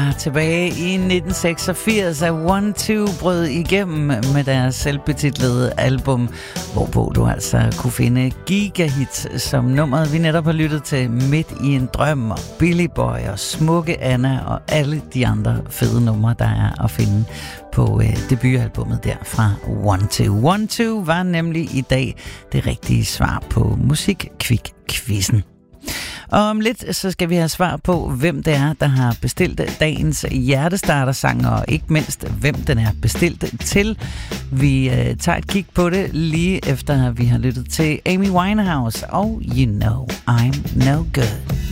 Ja, tilbage i 1986 er One-Two brød igennem med deres selvbetitlede album, hvorpå du altså kunne finde gigahit som nummeret, vi netop har lyttet til, Midt i en drøm, og Billy Boy og Smukke Anna og alle de andre fede numre, der er at finde på debutalbummet der fra One-Two. One-Two var nemlig i dag det rigtige svar på Musikquik-quizzen. Og om lidt, så skal vi have svar på, hvem det er, der har bestilt dagens hjertestartersang, og ikke mindst, hvem den er bestilt til. Vi tager et kig på det lige efter, vi har lyttet til Amy Winehouse og You Know I'm No Good.